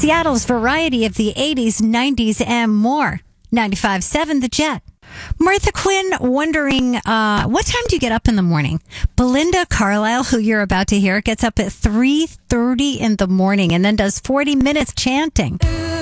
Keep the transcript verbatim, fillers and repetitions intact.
Seattle's variety of the eighties, nineties, and more. ninety-five point seven The Jet. Martha Quinn wondering, uh, what time do you get up in the morning? Belinda Carlisle, who you're about to hear, gets up at three thirty in the morning and then does forty minutes chanting.